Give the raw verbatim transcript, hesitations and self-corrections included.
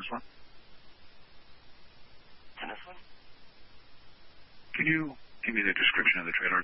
this one? In this one? Can you give me the description of the trailer